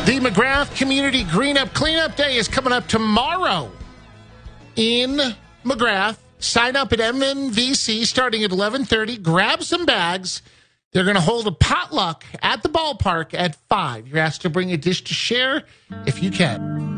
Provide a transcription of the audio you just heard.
The McGrath Community Green-Up Cleanup Day is coming up tomorrow in McGrath. Sign up at MNVC starting at 11:30. Grab some bags. They're going to hold a potluck at the ballpark at 5. You're asked to bring a dish to share if you can.